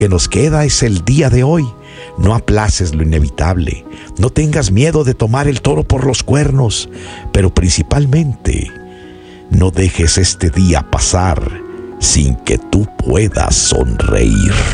que nos queda es el día de hoy. No aplaces lo inevitable. No tengas miedo de tomar el toro por los cuernos, pero principalmente, no dejes este día pasar sin que tú puedas sonreír.